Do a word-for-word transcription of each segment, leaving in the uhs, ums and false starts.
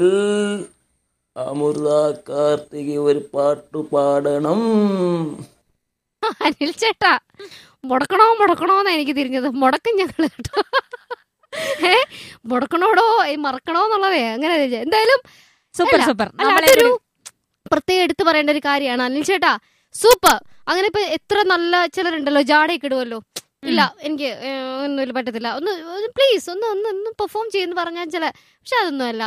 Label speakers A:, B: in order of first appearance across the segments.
A: അമൃത കാർത്തിക് ഒരു പാട്ട് പാടണം.
B: അനിൽ ചേട്ടാ, മുടക്കണോ മുടക്കണോന്നാ എനിക്ക് തിരിഞ്ഞത്. മുടക്കും ഞങ്ങള് കേട്ടോ. ഏ മുടക്കണോടോ മറക്കണോ എന്നുള്ളതേ അങ്ങനെ. എന്തായാലും
C: സൂപ്പർ സൂപ്പർ.
B: അതൊരു പ്രത്യേകം എടുത്തു പറയേണ്ട ഒരു കാര്യമാണ്. അനിൽ ചേട്ടാ സൂപ്പർ. അങ്ങനെ ഇപ്പൊ എത്ര നല്ല ചിലരുണ്ടല്ലോ ജാടയൊക്കെ ഇടുമല്ലോ. ഇല്ല എനിക്ക് ഒന്നും പറ്റത്തില്ല, ഒന്ന് പ്ലീസ് ഒന്ന് ഒന്ന് ഒന്ന് പെർഫോം ചെയ്യുന്നു പറഞ്ഞാൽ ചില, പക്ഷെ അതൊന്നും അല്ല.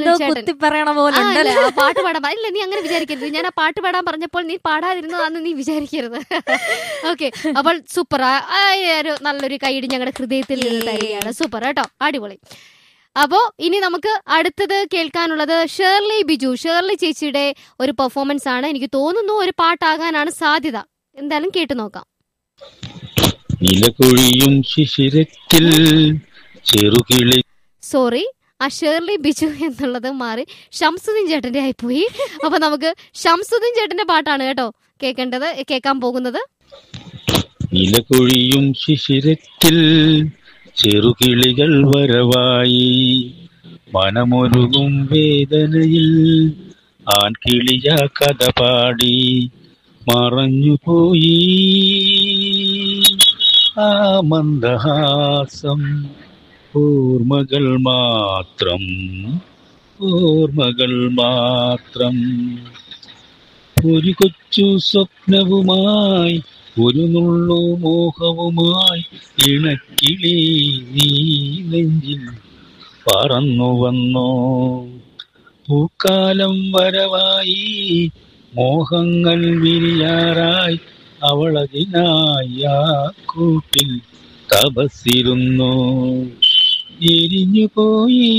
B: പാട്ട് പാടാൻ ഇല്ല, നീ അങ്ങനെ വിചാരിക്കരുത്. ഞാൻ ആ പാട്ട് പാടാൻ പറഞ്ഞപ്പോൾ നീ പാടാതിരുന്നതാന്ന് നീ വിചാരിക്കരുത്. ഓക്കെ, അപ്പോൾ സൂപ്പർ. ഒരു നല്ലൊരു കൈയിടി ഞങ്ങളുടെ ഹൃദയത്തിൽ നിന്ന് തരികയാണ്. സൂപ്പർ കേട്ടോ, അടിപൊളി. അപ്പോ ഇനി നമുക്ക് അടുത്തത് കേൾക്കാനുള്ളത് ഷേർലി ബിജു, ഷേർലി ചേച്ചിയുടെ ഒരു പെർഫോമൻസ് ആണ്. എനിക്ക് തോന്നുന്നു ഒരു പാട്ടാകാനാണ് സാധ്യത. എന്തായാലും കേട്ടു നോക്കാം.
D: ഇലകൊഴിയും ശിശിരത്തിൽ ചെറുകിളി.
B: സോറി, ആ ഷേർലി ബിജു എന്നുള്ളത് മാറി ഷംസുദ്ദീൻ ചേട്ടന്റെ ആയിപ്പോയി. അപ്പൊ നമുക്ക് ഷംസുദ്ദീൻ ചേട്ടന്റെ പാട്ടാണ് കേട്ടോ കേൾക്കേണ്ടത്, കേൾക്കാൻ പോകുന്നത്.
D: ഇലകൊഴിയും ശിശിരത്തിൽ ചെറുകിളികൾ വരവായി, മനമൊരുകും വേദനയിൽ ആൺകിളിയ കഥ പാടി മറഞ്ഞുപോയി. ആ മന്ദഹാസം ഓർമ്മകൾ മാത്രം, ഓർമ്മകൾ മാത്രം. ഒരു കൊച്ചു സ്വപ്നവുമായി, ഒരു നുള്ളു മോഹവുമായി ഇണക്കിളി നീ നെഞ്ചിൽ പറന്നു വന്നോ. പൂക്കാലം വരവായി, മോഹങ്ങൾ വിരിയാറായി, അവളതിനായി ആ കൂട്ടിൽ തപസ്സിരുന്നു. എരിഞ്ഞുപോയി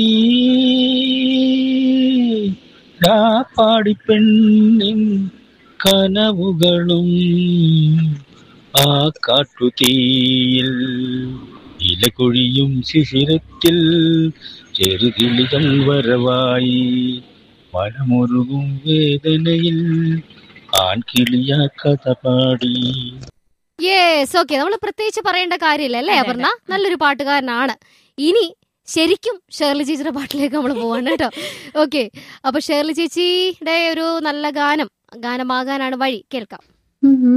D: പാടിപ്പെണ്ണിൻ കനവുകളും ആ കാട്ടുതീയിൽ. ഇലകൊഴിയും ശിശിരത്തിൽ ചെറുകിളികൾ വരവായി, മനമൊരുകും വേദനയിൽ ആൺകിളിയ കഥ പാടി.
B: Yes, okay. നമ്മൾ പ്രത്യേകിച്ച് പറയേണ്ട കാര്യമില്ല അല്ലേ അപർണ? നല്ലൊരു പാട്ടുകാരനാണ്. ഇനി ശരിക്കും ഷേർലി ചേച്ചിയുടെ പാട്ടിലേക്ക് നമ്മൾ പോവാണ് കേട്ടോ. ഓക്കെ, അപ്പൊ ഷേർലി ചേച്ചിയുടെ ഒരു നല്ല ഗാനം ഗാനമാകാനാണ് വഴി. കേൾക്കാം.